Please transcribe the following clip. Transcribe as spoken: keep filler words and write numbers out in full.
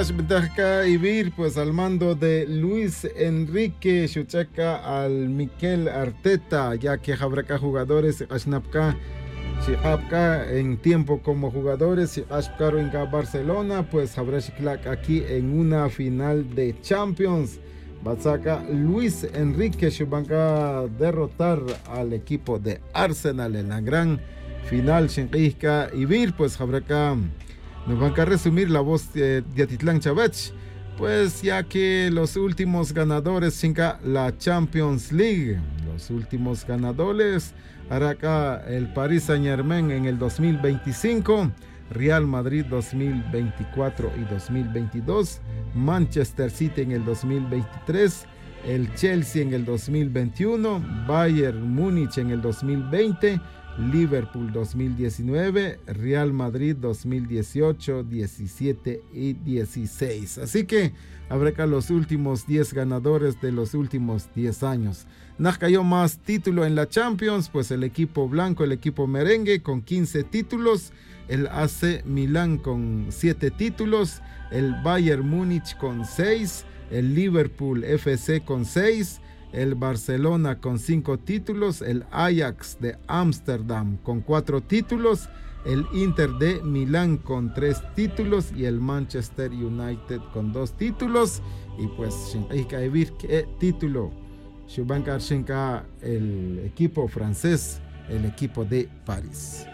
Ash Bentaja Ibir, pues al mando de Luis Enrique Shuchaka al Mikel Arteta, ya que habrá jugadores Ashnapka Shihapka en tiempo como jugadores, Ashkaro en Barcelona, pues habrá Shiklak aquí en una final de Champions. Basaka Luis Enrique Shubanka derrotar al equipo de Arsenal en la gran final. Shenqihka Ibir, pues habrá acá. Nos van a resumir la voz de Diatitlán Chavech, pues ya que los últimos ganadores chinga la Champions League, los últimos ganadores hará acá el Paris Saint-Germain en el dos mil veinticinco, Real Madrid dos mil veinticuatro y dos mil veintidós, Manchester City en el dos mil veintitrés, el Chelsea en el dos mil veintiuno, Bayern Múnich en el dos mil veinte, Liverpool dos mil diecinueve, Real Madrid dos mil dieciocho, diecisiete y dieciséis. Así que habrá acá los últimos diez ganadores de los últimos diez años. Nos cayó más título en la Champions, pues el equipo blanco, el equipo merengue con quince títulos, el A C Milán con siete títulos, el Bayern Múnich con seis, el Liverpool F C con seis, el Barcelona con cinco títulos, el Ajax de Ámsterdam con cuatro títulos, el Inter de Milán con tres títulos y el Manchester United con dos títulos. Y pues hay que ver qué título Shubanka Shenka, el equipo francés, el equipo de París.